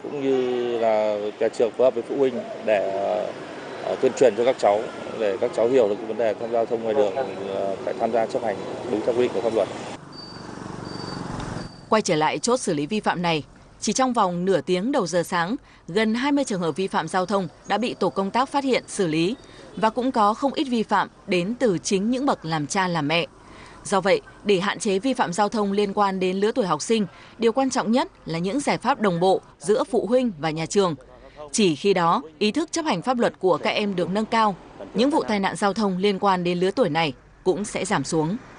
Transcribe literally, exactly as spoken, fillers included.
cũng như là nhà trường phối hợp với phụ huynh để uh, tuyên truyền cho các cháu, để các cháu hiểu được cái vấn đề tham gia giao thông ngoài đường uh, phải tham gia chấp hành đúng theo quy định của pháp luật. Quay trở lại chốt xử lý vi phạm này, chỉ trong vòng nửa tiếng đầu giờ sáng, gần hai mươi trường hợp vi phạm giao thông đã bị tổ công tác phát hiện xử lý, và cũng có không ít vi phạm đến từ chính những bậc làm cha làm mẹ. Do vậy, để hạn chế vi phạm giao thông liên quan đến lứa tuổi học sinh, điều quan trọng nhất là những giải pháp đồng bộ giữa phụ huynh và nhà trường. Chỉ khi đó, ý thức chấp hành pháp luật của các em được nâng cao, những vụ tai nạn giao thông liên quan đến lứa tuổi này cũng sẽ giảm xuống.